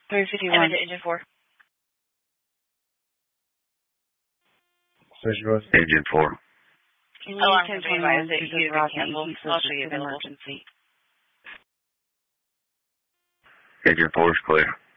351. Engine 4. Engine 4. Can you use 1021 that you've been canceled? I'll show you available. Engine 4 is clear.